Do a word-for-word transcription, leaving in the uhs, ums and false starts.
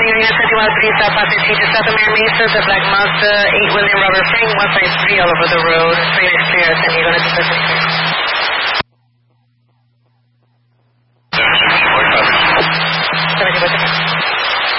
Unit twenty-one three South fifteen to South Mesa, the black Mazda, eight William Robert Frank, one five three all over the road. Train is clear.